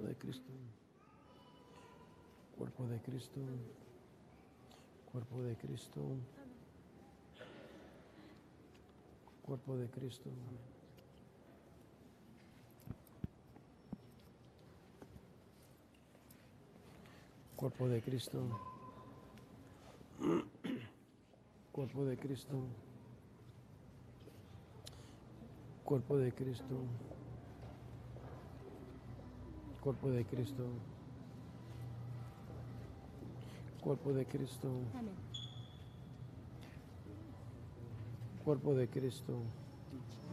de Cristo. Cuerpo de Cristo. Cuerpo de Cristo. Cuerpo de Cristo. Cuerpo de Cristo. Cuerpo de Cristo. Cuerpo de Cristo. Cuerpo de Cristo. Cuerpo de Cristo. Amén. Cuerpo de Cristo.